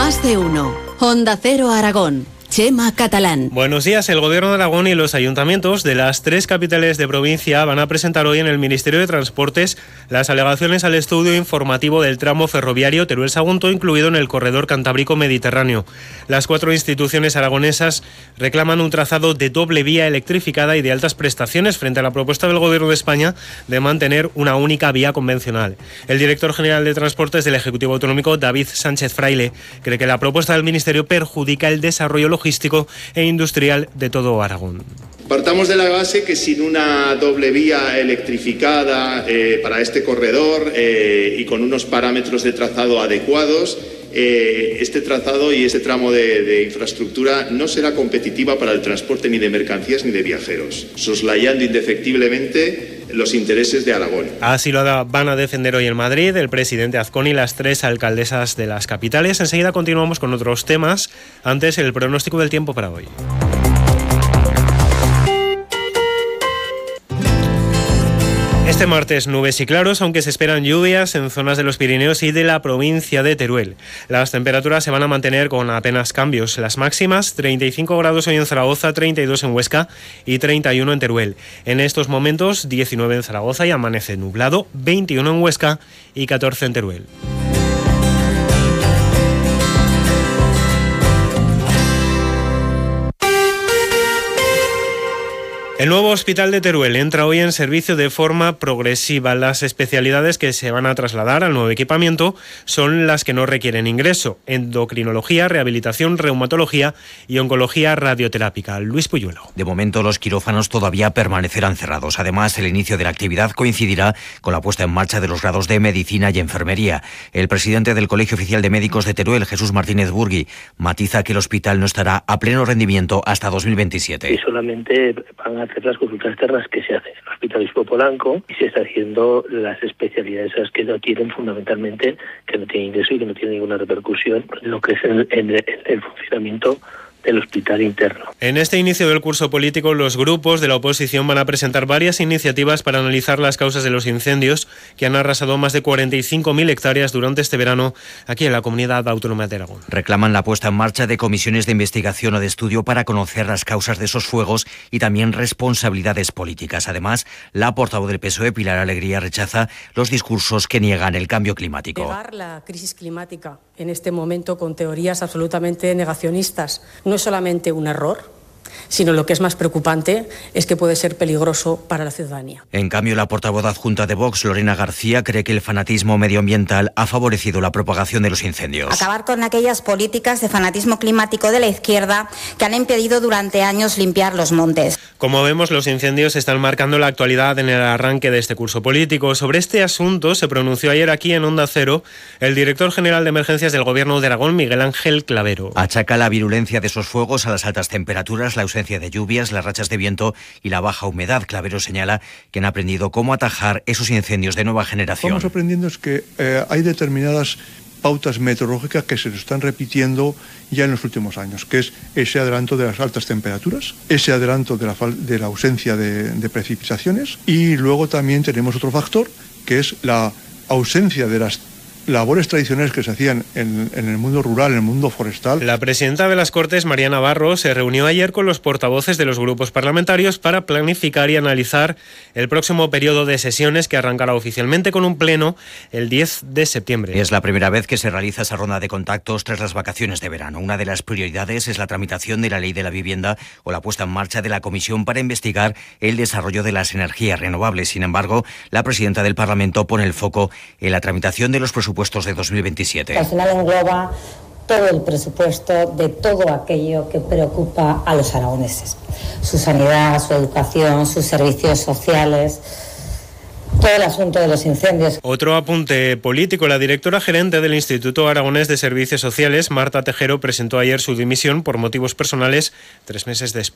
Más de uno. Onda Cero Aragón. Chema Catalán. Buenos días. El Gobierno de Aragón y los ayuntamientos de las 3 capitales de provincia van a presentar hoy en el Ministerio de Transportes las alegaciones al estudio informativo del tramo ferroviario Teruel-Sagunto, incluido en el corredor cantábrico mediterráneo. Las 4 instituciones aragonesas reclaman un trazado de doble vía electrificada y de altas prestaciones frente a la propuesta del Gobierno de España de mantener una única vía convencional. El director general de Transportes del Ejecutivo Autonómico, David Sánchez Fraile, cree que la propuesta del Ministerio perjudica el desarrollo logístico e industrial de todo Aragón. Partamos de la base que sin una doble vía electrificada para este corredor y con unos parámetros de trazado adecuados, este trazado y este tramo de infraestructura no será competitiva para el transporte ni de mercancías ni de viajeros, soslayando indefectiblemente los intereses de Aragón. Así lo van a defender hoy en Madrid el presidente Azcón y las 3 alcaldesas de las capitales. Enseguida continuamos con otros temas. Antes, el pronóstico del tiempo para hoy. Este martes nubes y claros, aunque se esperan lluvias en zonas de los Pirineos y de la provincia de Teruel. Las temperaturas se van a mantener con apenas cambios. Las máximas, 35 grados hoy en Zaragoza, 32 en Huesca y 31 en Teruel. En estos momentos, 19 en Zaragoza y amanece nublado, 21 en Huesca y 14 en Teruel. El nuevo hospital de Teruel entra hoy en servicio de forma progresiva. Las especialidades que se van a trasladar al nuevo equipamiento son las que no requieren ingreso: endocrinología, rehabilitación, reumatología y oncología radioterápica. Luis Puyuelo. De momento los quirófanos todavía permanecerán cerrados. Además, el inicio de la actividad coincidirá con la puesta en marcha de los grados de medicina y enfermería. El presidente del Colegio Oficial de Médicos de Teruel, Jesús Martínez Burgui, matiza que el hospital no estará a pleno rendimiento hasta 2027. Y solamente van a hacer las consultas externas que se hacen en el Hospital Obispo Polanco y se está haciendo las especialidades esas que no tienen fundamentalmente, que no tienen ingreso y que no tienen ninguna repercusión en lo que es el funcionamiento del hospital interno. En este inicio del curso político, los grupos de la oposición van a presentar varias iniciativas para analizar las causas de los incendios que han arrasado más de 45.000 hectáreas durante este verano aquí en la Comunidad Autónoma de Aragón. Reclaman la puesta en marcha de comisiones de investigación o de estudio para conocer las causas de esos fuegos y también responsabilidades políticas. Además, la portavoz del PSOE, Pilar Alegría, rechaza los discursos que niegan el cambio climático. Negar la crisis climática en este momento con teorías absolutamente negacionistas no es solamente un error, sino lo que es más preocupante es que puede ser peligroso para la ciudadanía. En cambio, la portavoz adjunta de Vox, Lorena García, cree que el fanatismo medioambiental ha favorecido la propagación de los incendios. Acabar con aquellas políticas de fanatismo climático de la izquierda que han impedido durante años limpiar los montes. Como vemos, los incendios están marcando la actualidad en el arranque de este curso político. Sobre este asunto se pronunció ayer aquí en Onda Cero el director general de emergencias del Gobierno de Aragón, Miguel Ángel Clavero. Achaca la virulencia de esos fuegos a las altas temperaturas, la ausencia de lluvias, las rachas de viento y la baja humedad. Clavero señala que han aprendido cómo atajar esos incendios de nueva generación. Vamos aprendiendo es que hay determinadas pautas meteorológicas que se nos están repitiendo ya en los últimos años, que es ese adelanto de las altas temperaturas, ese adelanto de la ausencia de precipitaciones, y luego también tenemos otro factor, que es la ausencia de las labores tradicionales que se hacían en el mundo rural, en el mundo forestal. La presidenta de las Cortes, María Navarro, se reunió ayer con los portavoces de los grupos parlamentarios para planificar y analizar el próximo periodo de sesiones, que arrancará oficialmente con un pleno el 10 de septiembre. Es la primera vez que se realiza esa ronda de contactos tras las vacaciones de verano. Una de las prioridades es la tramitación de la Ley de la Vivienda o la puesta en marcha de la comisión para investigar el desarrollo de las energías renovables. Sin embargo, la presidenta del Parlamento pone el foco en la tramitación de los presupuestos de 2027. Al final engloba todo el presupuesto de todo aquello que preocupa a los aragoneses. Su sanidad, su educación, sus servicios sociales, todo el asunto de los incendios. Otro apunte político. La directora gerente del Instituto Aragonés de Servicios Sociales, Marta Tejero, presentó ayer su dimisión por motivos personales 3 meses después.